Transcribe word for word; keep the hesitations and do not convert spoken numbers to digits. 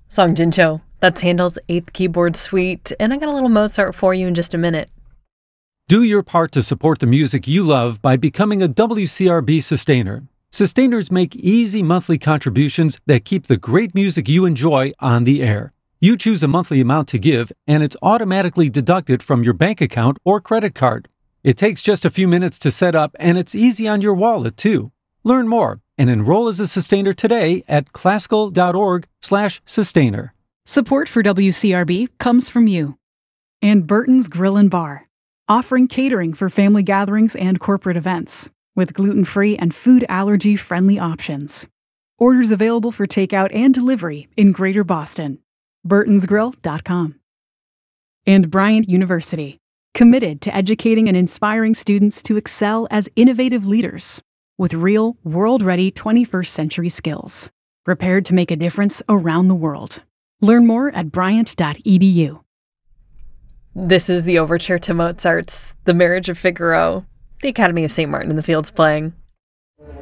Song Jincho. That's Handel's Eighth Keyboard Suite, and I got a little Mozart for you in just a minute. Do your part to support the music you love by becoming a W C R B sustainer. Sustainers make easy monthly contributions that keep the great music you enjoy on the air. You choose a monthly amount to give, and it's automatically deducted from your bank account or credit card. It takes just a few minutes to set up, and it's easy on your wallet, too. Learn more and enroll as a sustainer today at classical.org slash sustainer. Support for W C R B comes from you. And Burton's Grill and Bar, offering catering for family gatherings and corporate events, with gluten-free and food allergy-friendly options. Orders available for takeout and delivery in Greater Boston. burtons grill dot com. And Bryant University, committed to educating and inspiring students to excel as innovative leaders with real, world-ready twenty-first century skills, prepared to make a difference around the world. Learn more at bryant dot e d u. This is the overture to Mozart's The Marriage of Figaro. The Academy of Saint Martin in the Fields playing.